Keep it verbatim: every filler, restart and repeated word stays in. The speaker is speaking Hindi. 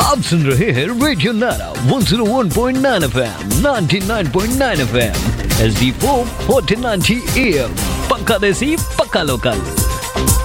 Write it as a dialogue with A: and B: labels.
A: आप सुन रहे हैं रेडियो नारा one zero one point nine FM, ninety nine point nine FM, H D four fourteen ninety A M. पक्का देसी, पक्का लोकल।